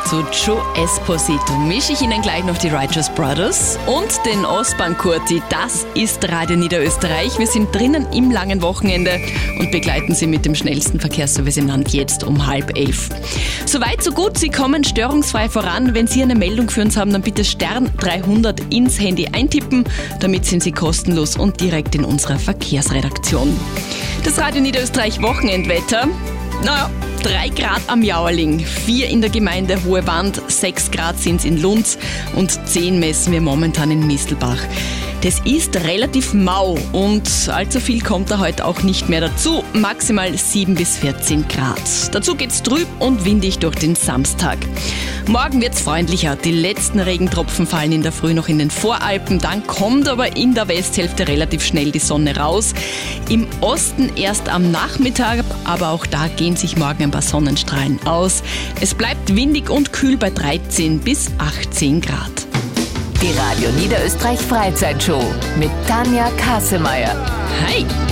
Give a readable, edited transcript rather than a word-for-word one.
zu Joe Esposito mische ich Ihnen gleich noch die Righteous Brothers und den Osman Kurti. Das ist Radio Niederösterreich. Wir sind drinnen im langen Wochenende und begleiten Sie mit dem schnellsten Verkehrsservice im Land jetzt um 10:30. Soweit, so gut. Sie kommen störungsfrei voran. Wenn Sie eine Meldung für uns haben, dann bitte Stern 300 ins Handy eintippen. Damit sind Sie kostenlos und direkt in unserer Verkehrsredaktion. Das Radio Niederösterreich Wochenendwetter. 3 Grad am Jauerling, 4 in der Gemeinde Hohe Wand, 6 Grad sind es in Lunz und 10 messen wir momentan in Mistelbach. Das ist relativ mau und allzu viel kommt da heute auch nicht mehr dazu. Maximal 7 bis 14 Grad. Dazu geht's trüb und windig durch den Samstag. Morgen wird's freundlicher. Die letzten Regentropfen fallen in der Früh noch in den Voralpen. Dann kommt aber in der Westhälfte relativ schnell die Sonne raus. Im Osten erst am Nachmittag, aber auch da gehen sich morgen ein paar Sonnenstrahlen aus. Es bleibt windig und kühl bei 13 bis 18 Grad. Die Radio Niederösterreich Freizeitshow mit Tanja Kassemeyer. Hi!